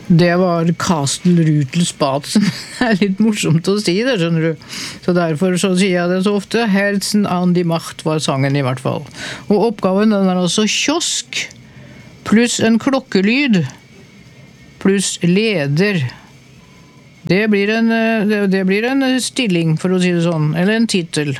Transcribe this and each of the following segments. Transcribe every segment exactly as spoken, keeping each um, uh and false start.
Det var Castle Rutelsbad, som er litt morsomt å si det, skjønner du. Så derfor så sier jeg det så ofte. Herzen an die Macht var sangen i hvert fall. Og oppgaven den er altså kiosk, pluss en klokkelyd, pluss leder. Det blir en, det blir en stilling, for å si det sånn, eller en titel.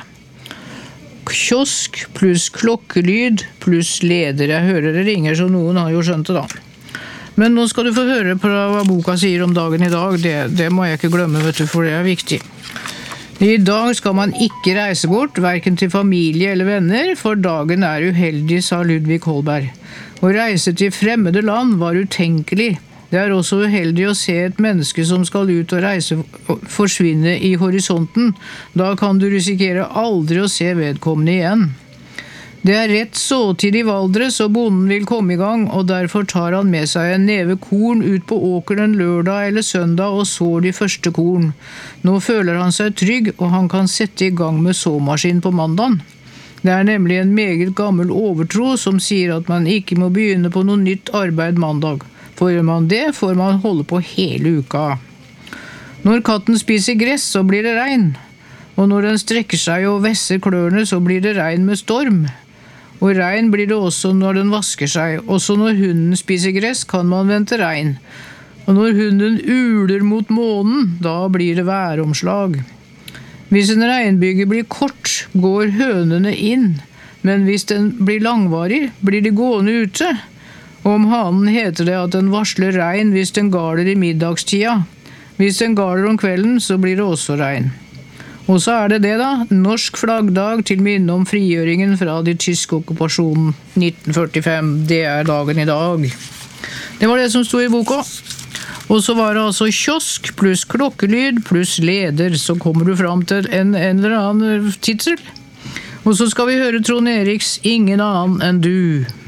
Kiosk, pluss klokkelyd, pluss leder. Jeg hører det ringer, så noen har jo skjønt det da. Men nå skal du få høre på hva boka sier om dagen i dag. Det, det må jeg ikke glemme, vet du, for det er viktig. I dag skal man ikke reise bort, hverken til familie eller venner, for dagen er uheldig, sa Ludvig Holberg. Å reise til fremmede land var utenkelig. Det er også uheldig å se et menneske som skal ut og reise forsvinne i horisonten. Da kan du risikere aldri å se vedkommende igjen. Det er rett såtid i Valdres, og bonden vil komme i gang, og derfor tar han med seg en neve korn ut på åkeren lørdag eller søndag og sår de første korn. Nå føler han seg trygg, og han kan sette i gang med såmaskin på mandagen. Det er nemlig en meget gammel overtro som sier at man ikke må begynne på noe nytt arbeid mandag. Får man det, får man holde på hele uka. Når katten spiser gress, så blir det regn. Og når den strekker seg og vesser klørne, så blir det regn med storm. Og regn blir det også når den vasker seg. Også når hunden spiser gress, kan man vente regn. Og når hunden uler mot månen, da blir det væromslag. Hvis en regnbyge blir kort, går hønene inn. Men hvis den blir langvarig, blir de gående ute. Og om hanen heter det at den varsler regn hvis den galer i middagstida. Hvis den galer om kvelden, så blir det også regn. Og så er det det da, norsk flaggdag til minne om frigjøringen fra de tyske okkupasjonen nitten førtifem. Det er dagen i dag. Det var det som stod i boka. Og så var det altså kiosk pluss klokkelyd pluss leder, så kommer du fram til en, en eller annen titel. Og så skal vi høre Trond Eriks Ingen annen enn du.